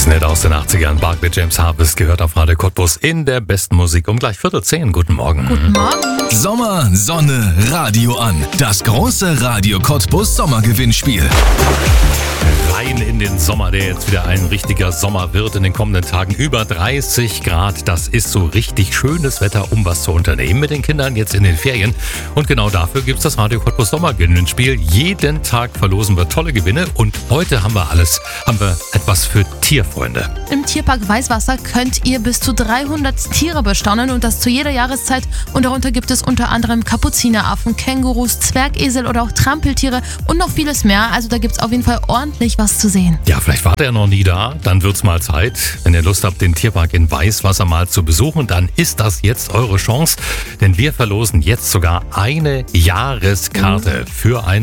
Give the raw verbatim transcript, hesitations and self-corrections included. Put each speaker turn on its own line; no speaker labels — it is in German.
Diesen Hit aus den achtzigern, Barclay James Harvest, gehört auf Radio Cottbus in der besten Musik um gleich Viertel zehn. Guten Morgen.
Guten Morgen.
Sommer, Sonne, Radio an. Das große Radio Cottbus Sommergewinnspiel.
Rein in den Sommer, der jetzt wieder ein richtiger Sommer wird in den kommenden Tagen. Über dreißig Grad, das ist so richtig schönes Wetter, um was zu unternehmen mit den Kindern jetzt in den Ferien. Und genau dafür gibt es das Radio Cottbus Sommergewinnspiel. Jeden Tag verlosen wir tolle Gewinne und heute haben wir alles, haben wir etwas für Tierfreunde.
Im Tierpark Weißwasser könnt ihr bis zu dreihundert Tiere bestaunen und das zu jeder Jahreszeit. Und darunter gibt es unter anderem Kapuzineraffen, Kängurus, Zwergesel oder auch Trampeltiere und noch vieles mehr. Also da gibt es auf jeden Fall ordentlich was zu sehen.
Ja, vielleicht wart ihr noch nie da, dann wird's mal Zeit. Wenn ihr Lust habt, den Tierpark in Weißwasser mal zu besuchen, dann ist das jetzt eure Chance. Denn wir verlosen jetzt sogar eine Jahreskarte für ein